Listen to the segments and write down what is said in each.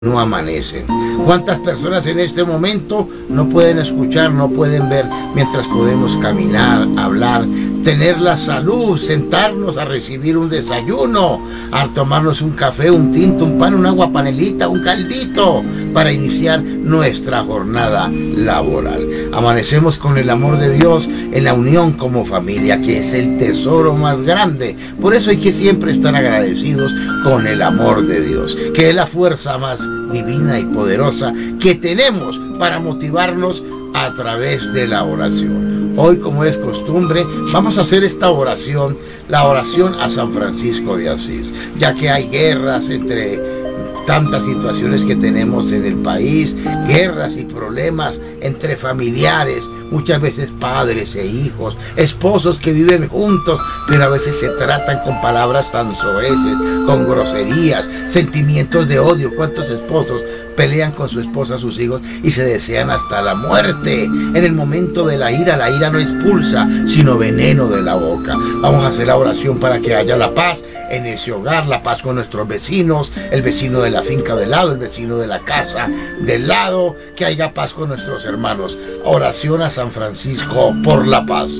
no amanecen. ¿Cuántas personas en este momento no pueden escuchar, no pueden ver, mientras podemos caminar, hablar, tener la salud, sentarnos a recibir un desayuno, a tomarnos un café, un tinto, un pan, un agua panelita, un caldito, para iniciar nuestra jornada laboral? Amanecemos con el amor de Dios en la unión como familia, que es el tesoro más grande. Por eso hay que siempre estar agradecidos con el amor de Dios, que es la fuerza más divina y poderosa que tenemos para motivarnos a través de la oración. Hoy, como es costumbre, vamos a hacer esta oración, la oración a San Francisco de Asís, ya que hay guerras entre tantas situaciones que tenemos en el país, guerras y problemas entre familiares, muchas veces padres e hijos, esposos que viven juntos, pero a veces se tratan con palabras tan soeces, con groserías, sentimientos de odio. ¿Cuántos esposos pelean con su esposa, sus hijos, y se desean hasta la muerte? En el momento de la ira no expulsa, sino veneno de la boca. Vamos a hacer la oración para que haya la paz en ese hogar, la paz con nuestros vecinos, el vecino de la finca del lado, el vecino de la casa del lado, que haya paz con nuestros hermanos. Oración a San Francisco por la paz.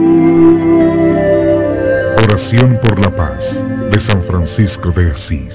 Oración por la paz de San Francisco de Asís.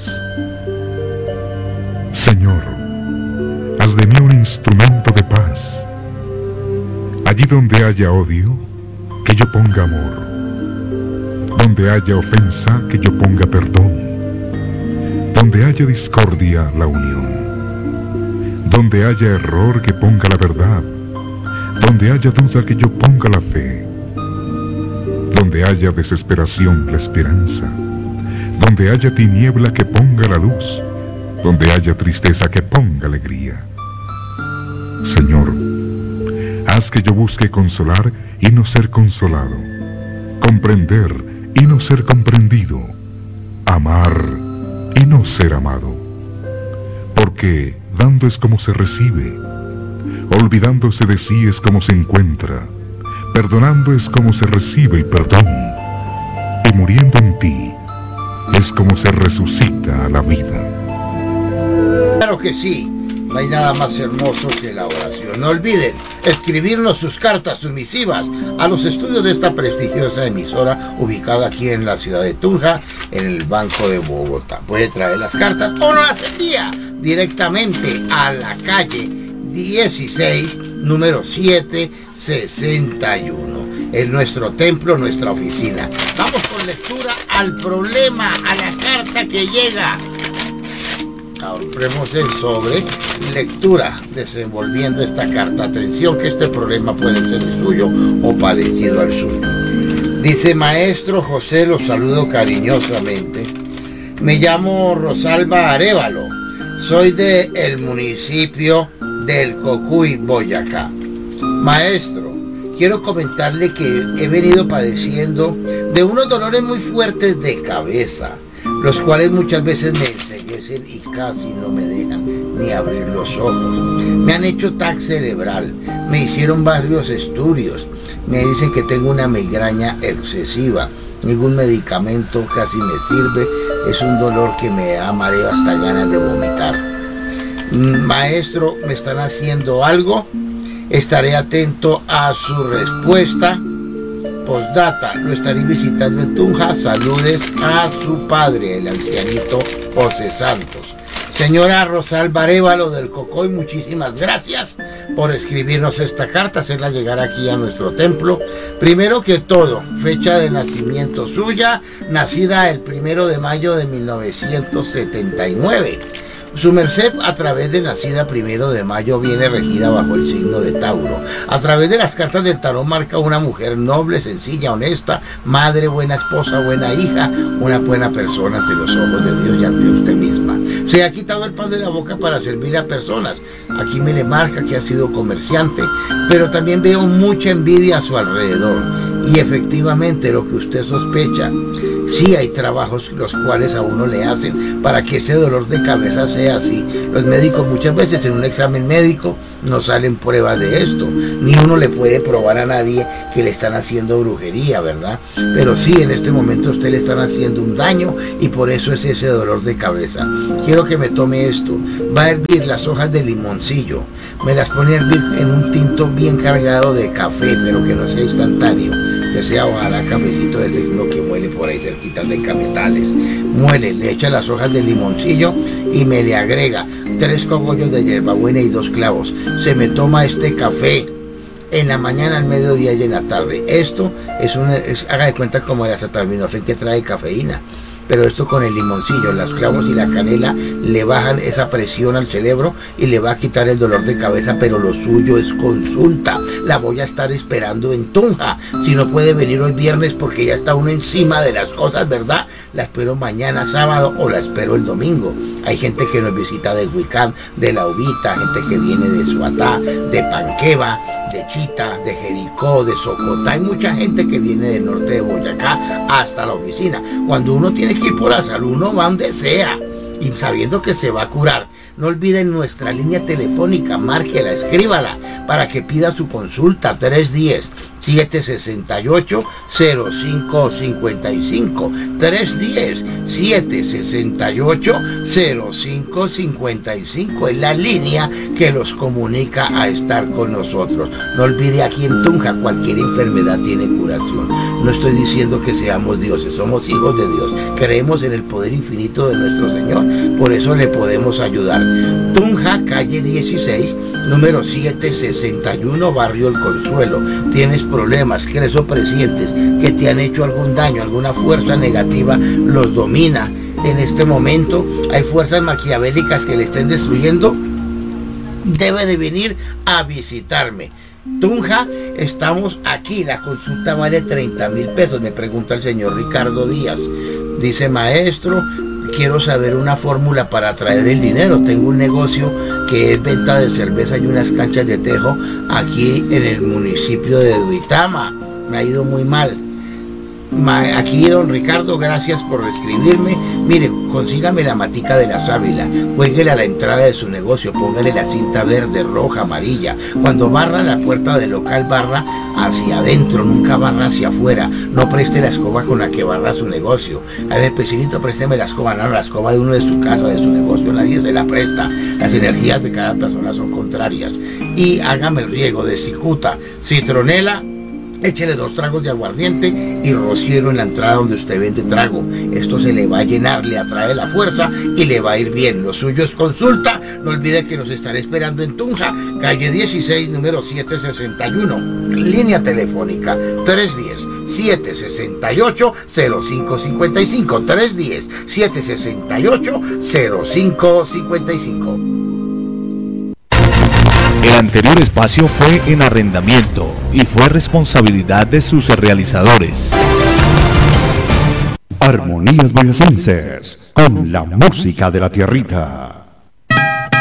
Señor, haz de mí un instrumento de paz. Allí donde haya odio, que yo ponga amor. Donde haya ofensa, que yo ponga perdón. Donde haya discordia, la unión. Donde haya error, que ponga la verdad. Donde haya duda, que yo ponga la fe. Donde haya desesperación, la esperanza. Donde haya tiniebla, que ponga la luz. Donde haya tristeza, que ponga alegría. Señor, haz que yo busque consolar y no ser consolado, comprender y no ser comprendido, amar y no ser amado. Porque dando es como se recibe, olvidándose de sí es como se encuentra, perdonando es como se recibe el perdón, y muriendo en ti es como se resucita a la vida. Claro que sí. No hay nada más hermoso que la oración. No olviden escribirnos sus cartas, sus misivas, a los estudios de esta prestigiosa emisora ubicada aquí en la ciudad de Tunja, en el Banco de Bogotá. Puede traer las cartas o no las envía directamente a la calle 16, número 761. En nuestro templo, nuestra oficina. Vamos con lectura al problema, a la carta que llega. Abremos el sobre, lectura, desenvolviendo esta carta. Atención, que este problema puede ser el suyo o parecido al suyo. Dice: maestro José, lo saludo cariñosamente. Me llamo Rosalba Arévalo. Soy del municipio del Cocuy, Boyacá. Maestro, quiero comentarle que he venido padeciendo de unos dolores muy fuertes de cabeza, los cuales muchas veces me enseguecen y casi no me dejan ni abrir los ojos. Me han hecho TAC cerebral, me hicieron varios estudios, me dicen que tengo una migraña excesiva, ningún medicamento casi me sirve, es un dolor que me da mareo, hasta ganas de vomitar. Maestro, ¿me están haciendo algo? Estaré atento a su respuesta. Postdata, lo estaré visitando en Tunja. Saludes a su padre, el ancianito José Santos. Señora Rosalba Arévalo del Cocoy, muchísimas gracias por escribirnos esta carta, hacerla llegar aquí a nuestro templo. Primero que todo, fecha de nacimiento suya, nacida el 1 de mayo de 1979. Su merced, a través de nacida 1 de mayo, viene regida bajo el signo de Tauro. A través de las cartas del tarot marca una mujer noble, sencilla, honesta, madre, buena esposa, buena hija, una buena persona ante los ojos de Dios y ante usted misma. Se ha quitado el pan de la boca para servirle a personas. Aquí me le marca que ha sido comerciante, pero también veo mucha envidia a su alrededor. Y efectivamente lo que usted sospecha, Sí hay trabajos los cuales a uno le hacen para que ese dolor de cabeza sea así. Los médicos muchas veces en un examen médico no salen pruebas de esto, ni uno le puede probar a nadie que le están haciendo brujería, ¿verdad? Pero sí, en este momento a usted le están haciendo un daño y por eso es ese dolor de cabeza. Quiero que me tome esto. Va a hervir las hojas de limoncillo, me las pone a hervir en un tinto bien cargado de café, pero que no sea instantáneo, que sea ojalá cafecito ese uno que muele por ahí cerquita de cafetales. Muele, le echa las hojas de limoncillo y me le agrega 3 cogollos de hierbabuena y 2 clavos. Se me toma este café en la mañana, al mediodía y en la tarde. Esto haga de cuenta como el acetaminofén que trae cafeína. Pero esto con el limoncillo, los clavos y la canela le bajan esa presión al cerebro y le va a quitar el dolor de cabeza, pero lo suyo es consulta. La voy a estar esperando en Tunja. Si no puede venir hoy viernes porque ya está uno encima de las cosas, ¿verdad? La espero mañana sábado o la espero el domingo. Hay gente que nos visita de Huicán, de La Ubita, gente que viene de Suatá, de Panqueva, de Chita, de Jericó, de Socotá. Hay mucha gente que viene del norte de Boyacá hasta la oficina. Cuando uno tiene que ir por la salud, uno va donde sea y sabiendo que se va a curar. No olviden nuestra línea telefónica, márquela, escríbala para que pida su consulta. 310-768-0555. 310-768-0555. Es la línea que los comunica a estar con nosotros. No olvide, aquí en Tunja cualquier enfermedad tiene curación. No estoy diciendo que seamos dioses, somos hijos de Dios. Creemos en el poder infinito de nuestro Señor. Por eso le podemos ayudar. Tunja, calle 16, número 761, barrio El Consuelo. Tienes problemas, crees o presientes que te han hecho algún daño, alguna fuerza negativa los domina. En este momento hay fuerzas maquiavélicas que le estén destruyendo. Debe de venir a visitarme. Tunja, estamos aquí. La consulta vale 30,000 pesos. Me pregunta el señor Ricardo Díaz. Dice: maestro, quiero saber una fórmula para atraer el dinero. Tengo un negocio que es venta de cerveza y unas canchas de tejo aquí en el municipio de Duitama. Me ha ido muy mal. Aquí, don Ricardo, gracias por escribirme. Mire, consígame la matica de la sábila, cuélguela a la entrada de su negocio, póngale la cinta verde, roja, amarilla. Cuando barra la puerta del local, barra hacia adentro, nunca barra hacia afuera. No preste la escoba con la que barra su negocio. A ver, pecinito, présteme la escoba. No, la escoba de uno de su casa, de su negocio, nadie se la presta. Las energías de cada persona son contrarias. Y hágame el riego de cicuta, citronela. Échele 2 tragos de aguardiente y rociero en la entrada donde usted vende trago. Esto se le va a llenar, le atrae la fuerza y le va a ir bien. Lo suyo es consulta. No olvide que nos estaré esperando en Tunja, calle 16, número 761. Línea telefónica 310-768-0555. 310-768-0555. El anterior espacio fue en arrendamiento y fue responsabilidad de sus realizadores. Armonías Boyacenses, con la música de la tierrita.